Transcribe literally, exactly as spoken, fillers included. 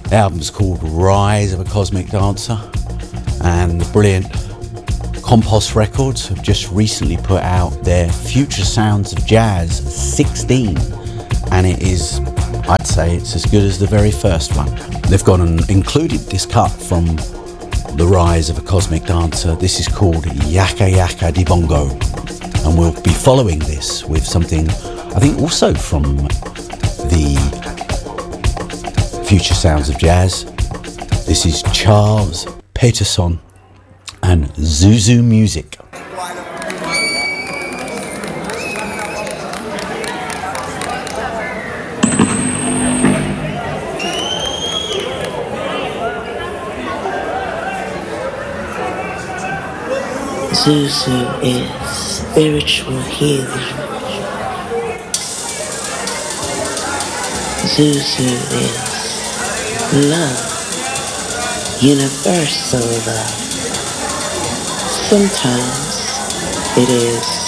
The album's called Rise of a Cosmic Dancer, and the brilliant Compost Records have just recently put out their Future Sounds of Jazz sixteen, and it is, I'd say, it's as good as the very first one. They've gone and included this cut from The Rise of a Cosmic Dancer. This is called Yaka Yaka Di Bongo, and we'll be following this with something, I think, also from the Future Sounds of Jazz. This is Charles Peterson and Zuzu Music. Zuzu is spiritual healing. Zuzu is love, universal love. Sometimes it is